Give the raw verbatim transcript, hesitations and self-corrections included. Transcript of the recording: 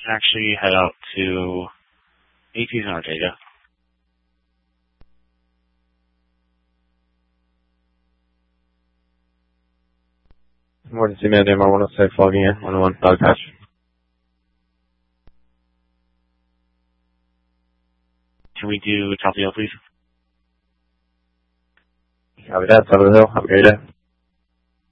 actually head out to eighteen hundred Ortega. Emergency man, M R one oh six logging in, one oh one, dog patch. Can we do top of the hill, please? Copy that, top of the hill. Have a great day.